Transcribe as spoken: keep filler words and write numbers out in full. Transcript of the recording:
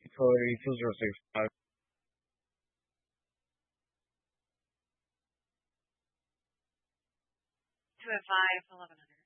Sorry, two zero six five. two oh five, eleven hundred.